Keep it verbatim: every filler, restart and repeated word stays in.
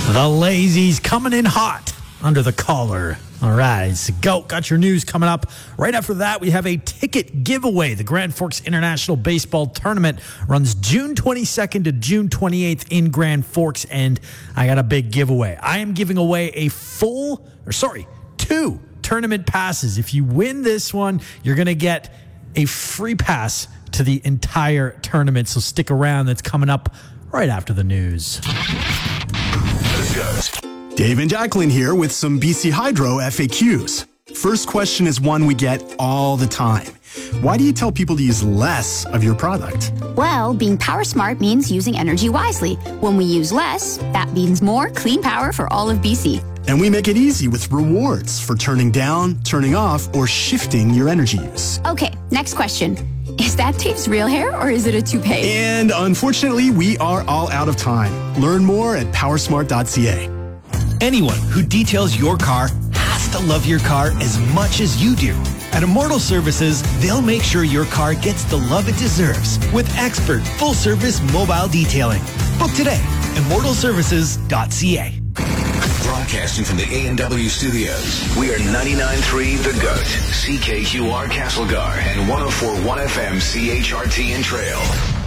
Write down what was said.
The Lazy's coming in hot under the collar. All right, so go. Got your news coming up. Right after that, we have a ticket giveaway. The Grand Forks International Baseball Tournament runs June twenty-second to June twenty-eighth in Grand Forks, and I got a big giveaway. I am giving away a full, or sorry, two tournament passes. If you win this one, you're going to get a free pass to the entire tournament, so stick around. That's coming up right after the news. Dave and Jacqueline here with some B C Hydro F A Qs. First question is one we get all the time. Why do you tell people to use less of your product? Well, being power smart means using energy wisely. When we use less, that means more clean power for all of B C. And we make it easy with rewards for turning down, turning off, or shifting your energy use. Okay, next question. Is that Dave's real hair or is it a toupee? And unfortunately, we are all out of time. Learn more at powersmart dot c a. Anyone who details your car has to love your car as much as you do. At Immortal Services, they'll make sure your car gets the love it deserves with expert full-service mobile detailing. Book today, immortal services dot c a. Broadcasting from the A and W studios, we are ninety-nine point three The Goat, C K Q R Castlegar, and one oh four point one F M C H R T and Trail.